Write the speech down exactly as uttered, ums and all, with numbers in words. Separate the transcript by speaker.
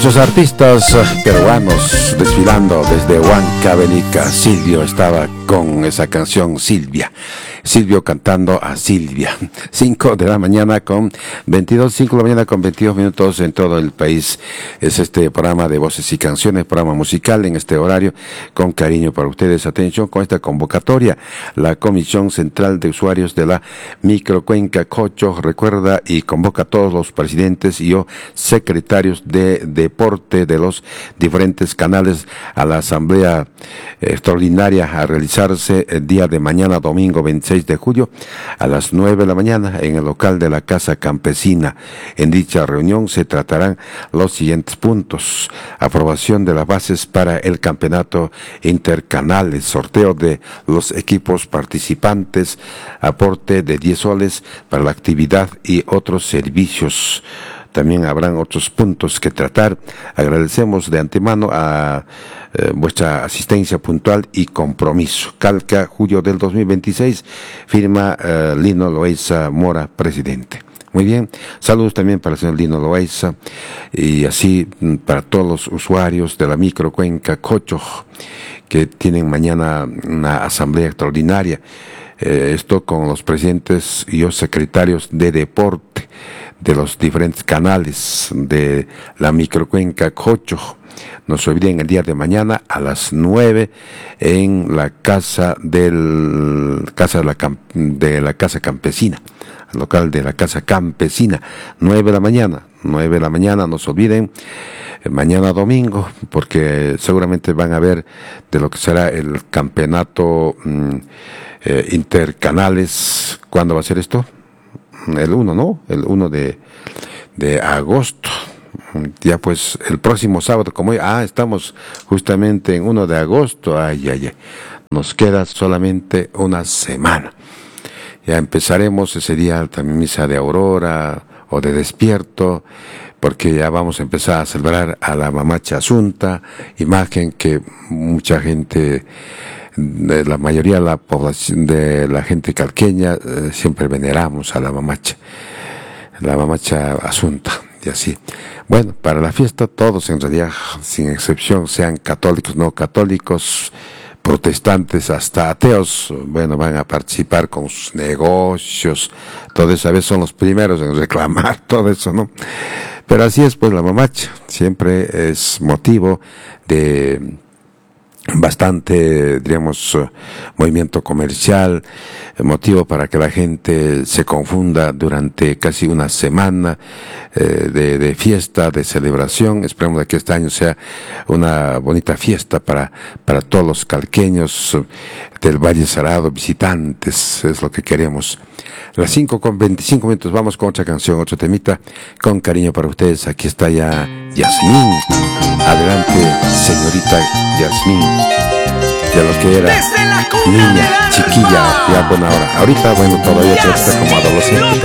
Speaker 1: Muchos artistas peruanos desfilando desde Huancavelica. Silvio estaba con esa canción Silvia. Silvio cantando a Silvia. cinco de la mañana con veintidós, cinco de la mañana con veintidós minutos en todo el país. Es este programa de voces y canciones, programa musical en este horario, con cariño para ustedes. Atención con esta convocatoria. La Comisión Central de Usuarios de la Microcuenca Cocho recuerda y convoca a todos los presidentes y o secretarios de deporte de los diferentes canales a la asamblea extraordinaria a realizarse el día de mañana, domingo veintiséis de julio, a las nueve de la mañana en el local de la Casa Campesina. En dicha reunión se tratarán los siguientes puntos: aprobación de las bases para el campeonato intercanales, sorteo de los equipos participantes, aporte de diez soles para la actividad y otros servicios. También habrán otros puntos que tratar. Agradecemos de antemano a eh, vuestra asistencia puntual y compromiso. Calca, julio del dos mil veintiséis, firma eh, Lino Loaiza Mora, presidente. Muy bien, saludos también para el señor Lino Loaiza y así para todos los usuarios de la Microcuenca Cocho que tienen mañana una asamblea extraordinaria. Eh, esto con los presidentes y los secretarios de deporte de los diferentes canales de la Microcuenca Cocho. No se olviden, el día de mañana a las nueve en la casa del casa de la, de la Casa Campesina, el local de la Casa Campesina, nueve de la mañana, nueve de la mañana, no se olviden, mañana domingo, porque seguramente van a ver de lo que será el campeonato mm, eh, intercanales. ¿Cuándo va a ser esto? El uno, ¿no? El uno de, de agosto. Ya pues el próximo sábado, como ah, estamos justamente en uno de agosto, ay, ay, ay, nos queda solamente una semana. Ya empezaremos ese día también misa de aurora o de despierto, porque ya vamos a empezar a celebrar a la Mamacha Asunta, imagen que mucha gente, de la mayoría de la población, de la gente calqueña, eh, siempre veneramos a la Mamacha, la Mamacha Asunta, y así. Bueno, para la fiesta todos en realidad, sin excepción, sean católicos, no católicos, protestantes, hasta ateos, bueno, van a participar con sus negocios, toda esa vez son los primeros en reclamar todo eso, ¿no? Pero así es, pues la Mamacha siempre es motivo de bastante, diríamos, uh, movimiento comercial, eh, motivo para que la gente se confunda durante casi una semana eh, de, de fiesta, de celebración. Esperemos que este año sea una bonita fiesta para, para todos los calqueños uh, del Valle Sagrado, visitantes, es lo que queremos. Las cinco con veinticinco minutos, vamos con otra canción, otro temita, con cariño para ustedes. Aquí está ya Yasmín. Adelante, señorita Yasmín. De lo que era niña, chiquilla, ya buena hora. Ahorita, bueno, todavía está como adolescente.